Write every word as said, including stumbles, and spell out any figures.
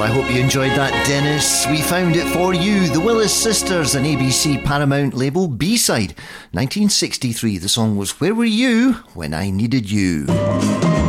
hope you enjoyed that, Dennis. We found it for you. The Willis Sisters, an A B C Paramount label B-side. nineteen sixty-three. The song was Where Were You When I Needed You?